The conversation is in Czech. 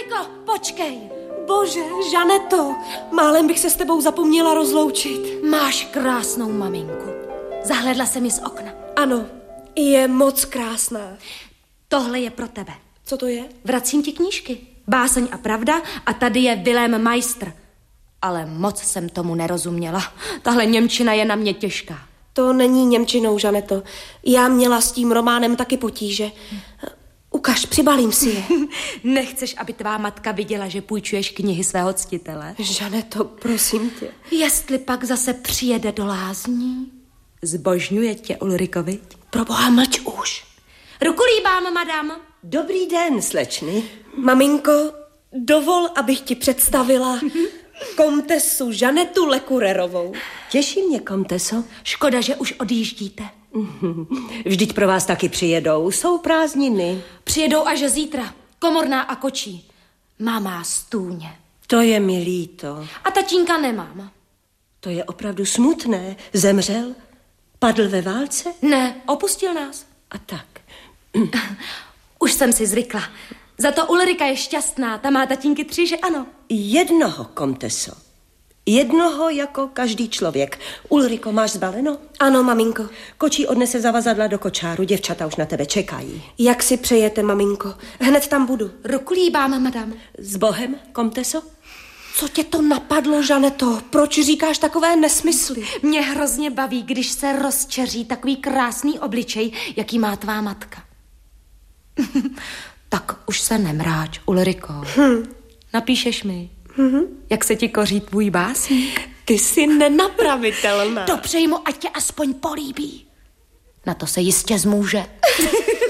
Ulriko, počkej. Bože, Žaneto, málem bych se s tebou zapomněla rozloučit. Máš krásnou maminku. Zahlédla jsem ji z okna. Ano, je moc krásná. Tohle je pro tebe. Co to je? Vracím ti knížky. Báseň a pravda a tady je Wilhelm Meister. Ale moc jsem tomu nerozuměla. Tahle němčina je na mě těžká. To není němčinou, Žaneto. Já měla s tím románem taky potíže. Ukaž, přibalím si je. Nechceš, aby tvá matka viděla, že půjčuješ knihy svého ctitele? Žaneto, prosím tě. Jestli pak zase přijede do lázní, zbožňuje tě, Ulriko, viď? Proboha, mlč už. Ruku líbám, madam. Dobrý den, slečny. Maminko, dovol, abych ti představila komtesu Žanetu Lekurerovou. Těší mě, komteso. Škoda, že už odjíždíte. Vždyť pro vás taky přijedou. Jsou prázdniny. Přijedou až zítra. Komorná a kočí. Má stůně. To je mi líto. A tatínka nemám. To je opravdu smutné. Zemřel? Padl ve válce? Ne, opustil nás. A tak. Už jsem si zvykla. Za to Ulrika je šťastná. Ta má tatínky 3, že ano? Jednoho, komteso. Jednoho jako každý člověk. Ulriko, máš zbaleno? Ano, maminko. Kočí odnese zavazadla do kočáru. Děvčata už na tebe čekají. Jak si přejete, maminko? Hned tam budu. Ruku líbám, madam. S Bohem, komteso? Co tě to napadlo, Žaneto? Proč říkáš takové nesmysly? Mě hrozně baví, když se rozčeří takový krásný obličej, jaký má tvá matka. Tak už se nemráč, Ulriko. Napíšeš mi, jak se ti koří tvůj básník? Ty jsi nenapravitelná. Dopřej mu, ať tě aspoň políbí. Na to se jistě zmůže.